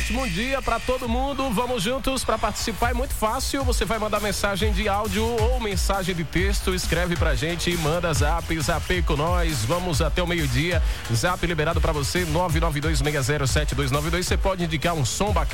ótimo dia pra todo mundo. Vamos juntos pra participar, é muito fácil. Você vai mandar mensagem de áudio ou mensagem de texto, escreve pra gente e manda zap com nós. Vamos até o meio-dia. Zap liberado pra você, 992607292. Você pode indicar um som bacana